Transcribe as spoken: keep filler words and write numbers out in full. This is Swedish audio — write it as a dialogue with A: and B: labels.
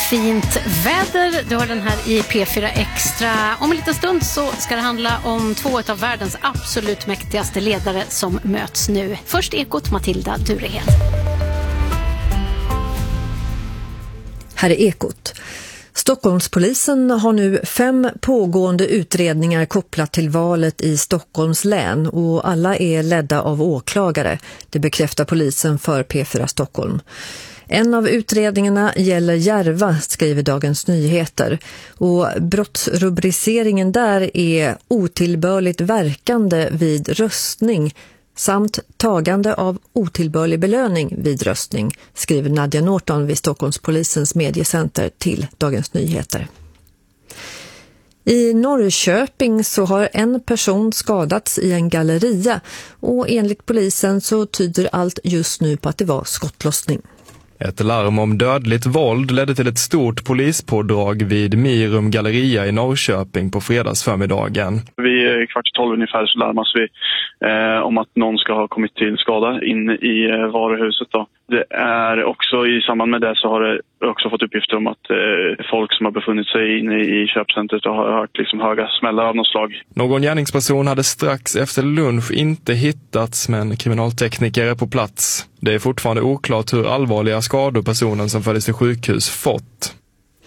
A: fint väder. Du har den här i P fyra Extra. Om en liten stund så ska det handla om två av världens absolut mäktigaste ledare som möts nu. Först Ekot, Matilda Durehed.
B: Här är Ekot. Stockholmspolisen har nu fem pågående utredningar kopplat till valet i Stockholms län och alla är ledda av åklagare. Det bekräftar polisen för P fyra Stockholm. En av utredningarna gäller Järva, skriver Dagens Nyheter. Och brottsrubriceringen där är otillbörligt verkande vid röstning samt tagande av otillbörlig belöning vid röstning, skriver Nadja Norton vid Stockholmspolisens mediecenter till Dagens Nyheter. I Norrköping så har en person skadats i en galleria och enligt polisen så tyder allt just nu på att det var skottlossning.
C: Ett larm om dödligt våld ledde till ett stort polispådrag vid Mirum Galleria i Norrköping på fredagsförmiddagen.
D: Vid kvart tolv ungefär så larmas vi eh, om att någon ska ha kommit till skada in i eh, varuhuset. Då. Det är också i samband med det så har det också fått uppgifter om att eh, folk som har befunnit sig inne i köpcentret har hört liksom höga smällar av något slag.
C: Någon gärningsperson hade strax efter lunch inte hittats, men kriminaltekniker är på plats. Det är fortfarande oklart hur allvarliga skador personen som fördes till sjukhus fått.